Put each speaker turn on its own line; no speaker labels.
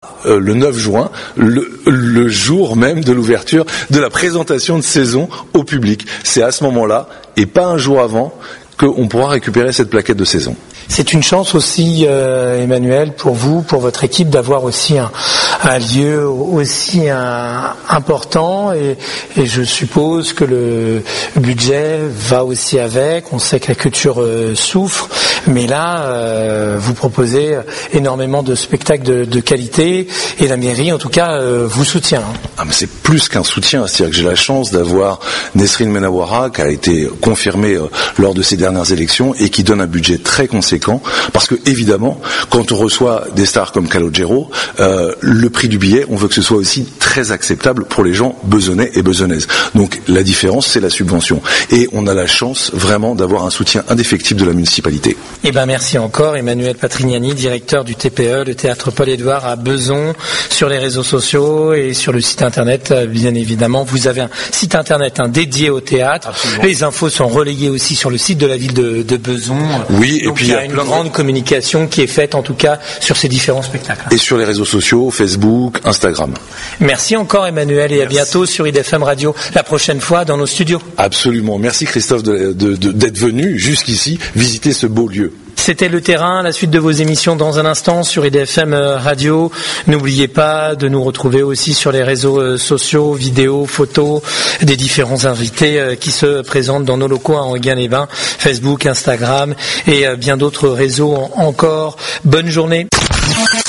Le 9 juin, le jour même de l'ouverture de la présentation de saison au public. C'est à ce moment-là, et pas un jour avant, qu'on pourra récupérer cette plaquette de saison.
C'est une chance aussi, Emmanuel, pour vous, pour votre équipe, d'avoir aussi un lieu aussi important et je suppose que le budget va aussi avec. On sait que la culture souffre, mais là, vous proposez énormément de spectacles de qualité et la mairie, en tout cas, vous soutient.
Ah, mais c'est plus qu'un soutien, c'est-à-dire que j'ai la chance d'avoir Nesrine Menawara qui a été confirmée lors de ces dernières élections et qui donne un budget très conséquent. Parce que évidemment, quand on reçoit des stars comme Calogero, le prix du billet, on veut que ce soit aussi très acceptable pour les gens besonnais et besonnaises. Donc la différence, c'est la subvention. Et on a la chance vraiment d'avoir un soutien indéfectible de la municipalité.
Eh ben merci encore, Emmanuel Patrignani, directeur du TPE, le Théâtre Paul-Édouard à Beson, sur les réseaux sociaux et sur le site internet, bien évidemment. Vous avez un site internet dédié au théâtre. Absolument. Les infos sont relayées aussi sur le site de la ville de Beson.
Oui,
donc, et puis il y a une grande communication qui est faite en tout cas sur ces différents spectacles.
Et sur les réseaux sociaux, Facebook, Instagram.
Merci encore Emmanuel et à bientôt sur IDFM Radio la prochaine fois dans nos studios.
Absolument. Merci Christophe d'être venu jusqu'ici visiter ce beau lieu.
C'était Le Terrain, la suite de vos émissions dans un instant sur IDFM Radio. N'oubliez pas de nous retrouver aussi sur les réseaux sociaux, vidéos, photos des différents invités qui se présentent dans nos locaux à Enghien-les-Bains, Facebook, Instagram et bien d'autres réseaux encore. Bonne journée.